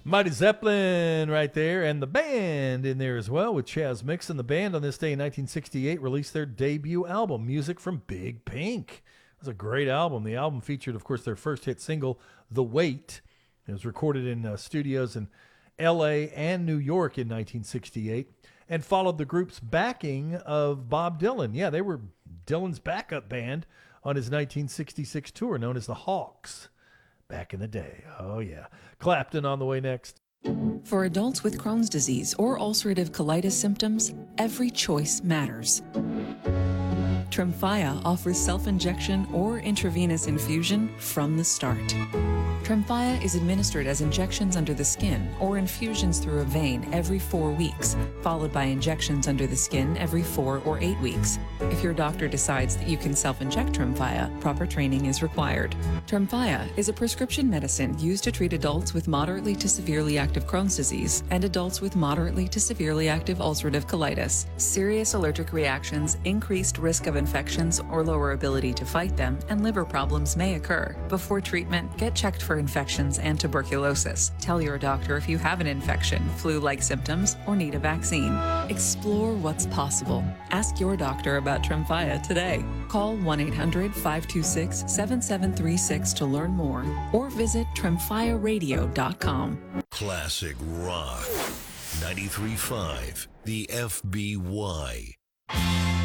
Mighty Zeppelin right there, and the band in there as well with Chaz Mixon. The band on this day in 1968 released their debut album, Music from Big Pink. It was a great album. The album featured, of course, their first hit single, The Weight. It was recorded in studios in L.A. and New York in 1968 and followed the group's backing of Bob Dylan. Yeah, they were Dylan's backup band on his 1966 tour known as the Hawks. Back in the day. Oh, yeah. Clapton on the way next. For adults with Crohn's disease or ulcerative colitis symptoms, every choice matters. Tremfya offers self-injection or intravenous infusion from the start. Tremfya is administered as injections under the skin or infusions through a vein every 4 weeks, followed by injections under the skin every 4 or 8 weeks. If your doctor decides that you can self-inject Tremfya, proper training is required. Tremfya is a prescription medicine used to treat adults with moderately to severely active Crohn's disease and adults with moderately to severely active ulcerative colitis. Serious allergic reactions, increased risk of infections or lower ability to fight them, and liver problems may occur. Before treatment, get checked for infections and tuberculosis. Tell your doctor if you have an infection, flu-like symptoms, or need a vaccine. Explore what's possible. Ask your doctor about Tremfya today. Call 1-800-526-7736 to learn more or visit tremfyaradio.com. Classic Rock 93.5, the FBY.